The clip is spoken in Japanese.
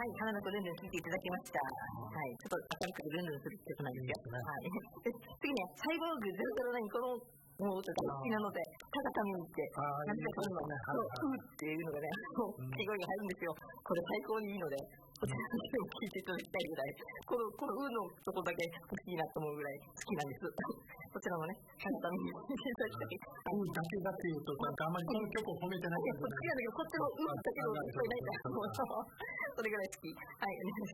はい、花の子ルンルン聴いていただきました。はい、ちょっと明るくルンルンする曲なんですよ。はい。で次ね、サイボーグ009、このもう歌が好きなので、ただためにって、なんていうの、っていうのがね、気声が入るんですよ。これ最高にいいので、こちらの曲を聴いていただきたいぐらい、こののとこだけ欲しいなと思うぐらい好きなんです。こちらのね、ただために聴いていただきたい。 だけだっていうと、なんかあんまりこの曲を褒めてないけど、 好きなんだけど、こっちのだけど聞こえないから、それぐらい好き。はい、お願いします。